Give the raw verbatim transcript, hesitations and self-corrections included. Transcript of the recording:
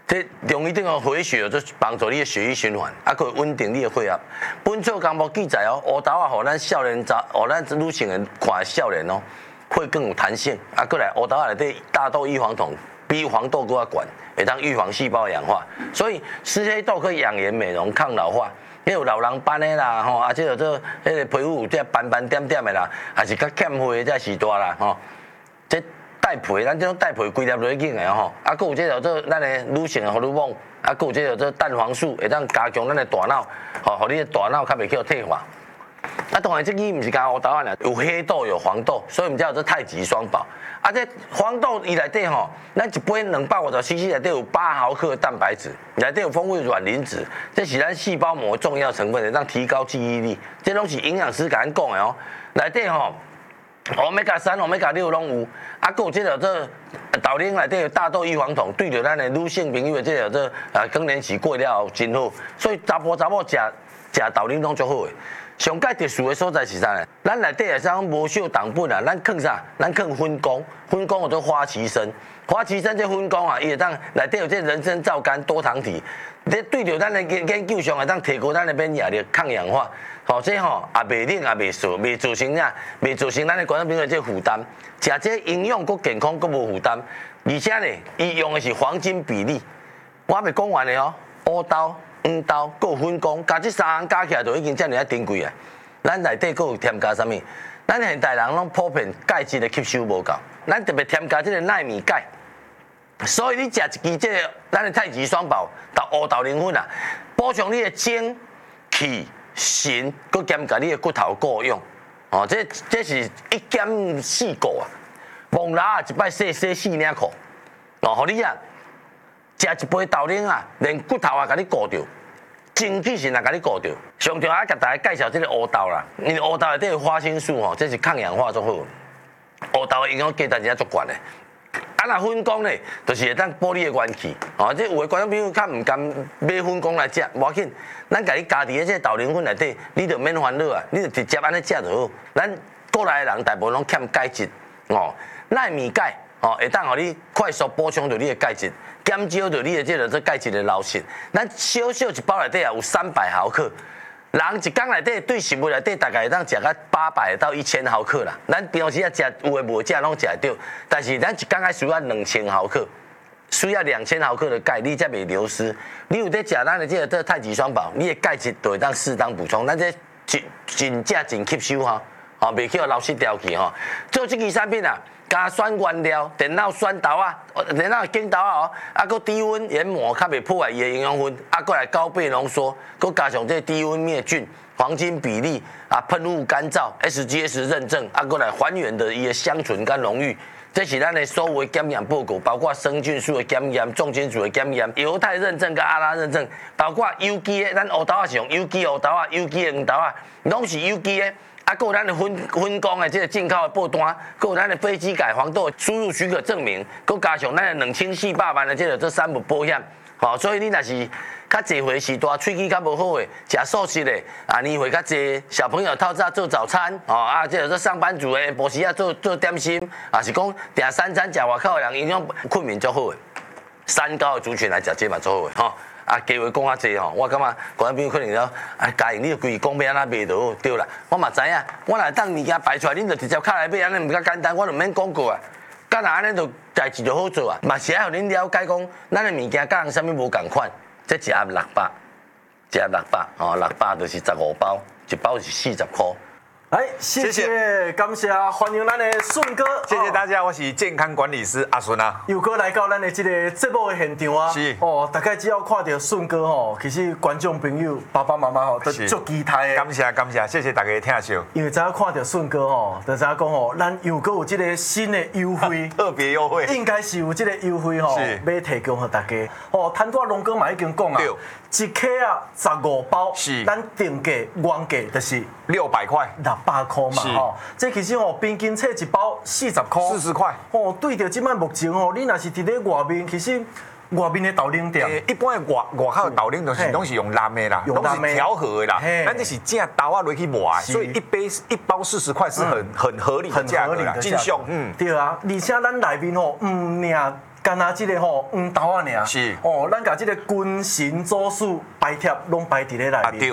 这容易等个回血，就帮助你的血液循环，啊，可稳定你的血压。本草纲目记载哦，乌豆啊，互咱少年查，互咱女性人看少年哦，会更有弹性。啊，过来乌豆啊内底大豆异黄酮比黄豆更加悬，会当预防细胞氧化。所以吃黑豆可以养颜美容、抗老化。迄有老人斑的啦，吼，啊，即个做迄个皮肤有这斑斑点点的啦，还是较欠血的才是大啦，吼。这带皮，咱这种带皮规粒落去紧的吼，啊，佮有这个做咱的女性的荷尔蒙，啊，佮有这个做蛋黄素，会当加强咱的大脑，吼，互你的大脑较袂去退化。啊，当然这个毋是加乌豆啊，有黑豆有黄豆，所以我们叫做太极双宝。啊，这黄豆伊内底吼，咱一杯两百五十 C C 内底有八毫克的蛋白质，内底有丰富的卵磷脂，这是咱细胞膜重要成分，会让提高记忆力。这拢是营养师甲咱讲的哦。内底吼 ，omega 三、omega 六拢有，啊，佮有这个做豆奶内底有大豆异黄酮，对着咱的女性朋友的这个做啊更年期过了后真好，所以查甫查某食食豆奶拢足好的。上界特殊的所在是啥呢？咱内底也是讲无少糖分啊，咱放啥？咱放粉果，粉果叫做花旗参。花旗参这粉果啊，伊会当内底有这人参皂苷多糖体，咧对着咱的研研究上会当提高咱的免疫力、抗氧化。吼，这吼也袂冷也袂涩，袂造成啥？袂造成咱的观众朋友这负担。食这营养佮健康佮无负担，而且呢，伊用的是黄金比例。我还袂讲完的哦，乌豆。黄豆、有粉果，加这三项加起来就已经遮尔啊珍贵啊！咱内底佫有添加啥物？咱现代人拢普遍钙质的吸收无够，咱特别添加这个奈米钙。所以你食一支这个咱的太极双宝，到乌豆磷粉啊，补充你的精、气、神，佮兼甲你的骨头够用。哦，这这是一兼四顾啊！蒙拉啊，一摆洗洗四领裤，哦，互你啊！食一杯豆奶啊，连骨头啊，甲你顾着，精气神也甲你顾着。上条啊，甲大家介绍这个乌豆啦，因为乌豆内底有花青素吼，这是抗氧化足好。乌豆的营养价值真正足悬的。啊，若粉果呢，就是会当补你的元气。哦，这有的观众朋友较唔甘买粉果来食，无要紧，咱甲你加伫这豆奶粉内底，你就免烦恼啊，你就直接安尼食就好。咱过来的人大部分拢欠钙质，哦，奈米钙。哦，会当互你快速补充到你的钙质，减少到你的这个这钙质的流失。咱小小一包内底啊有三百毫克，人一工内底对食物内底大概会当食到八百到一千毫克啦。咱平时啊食有诶无食拢食得到，但是咱一工爱需要两千毫克，需要两千毫克的钙，你才袂流失。你有在食咱的这个这太极双宝，你的钙质就会当适当补充，咱这真真正真吸收哈，哦，袂去流失掉去哈。做这支产品啊。加酸原料、电脑酸豆啊、电脑碱豆啊哦，啊，搁低温研磨，较袂破坏伊的营养分，啊，搁来高倍浓缩，搁加上这低温灭菌、黄金比例啊、喷雾干燥、S G S 认证，啊，搁来还原的伊的香醇跟浓郁。这是咱的所有的检验报告，包括生菌素的检验、重金属的检验、犹太认证跟阿拉认证，包括有机的，咱乌豆啊是用有机乌豆啊、有机的黄豆啊，拢是有机的。啊，还有咱的粉粉光的这个进口的报单，还有咱的飞机改黄豆输入许可证明，佮加上咱的两千四百万的这个这三不保险，吼、哦，所以你若是较济岁时大喙齿较无好的，食素食的，啊年岁较济，小朋友透早做早餐，哦啊，这个做上班族的，无时啊做做点心，啊是讲订三餐食外口的人营养困眠足好的，三高的族群来食这嘛足好的，吼、哦。啊，加话讲较济吼，我感觉观众朋友可能了，啊，家营你就规讲要安怎卖就好，对啦。我嘛知影，我若当物件摆出来，恁就直接敲来买，安尼毋较简单，我就毋免广告啊。干若安尼就代志就好做啊，嘛是爱互恁了解讲，咱的物件甲人啥物无共款，这一盒六百，一盒六百，哦，六百就是十五包，一包是四十块。 来，谢谢，感谢，欢迎咱的顺哥， 谢谢大家，我是健康管理师阿顺啊。 又哥来到咱的这个节目的现场啊， 是哦，大概只要看到顺哥吼，其实观众朋友、爸爸妈妈吼都足期待的。 感谢感谢，谢谢大家的听笑。 因为只要看到顺哥吼，就知影讲吼，咱又哥有这个新的优惠， 特别优惠， 应该是有这个优惠吼，要提供给大家。哦，摊多龙哥嘛已经讲啊，一克啊十五包， 是咱定价原价就是六百块。 百块嘛吼，这其实吼平均册一包四十块， 四十块。 吼，对着即摆目前吼，你若是伫咧外面，其实外面的豆奶店， 一般的外外口的豆奶就是拢是用蓝的啦，拢是调和的啦，咱这是正豆啊落去磨，所以一杯一包四十块是很很合理的价格啦，尽享。 嗯，对啊，而且咱内面吼，唔领干那即个吼黄豆啊尔。 是。 哦，咱甲即个军神组数排贴拢排伫咧内面。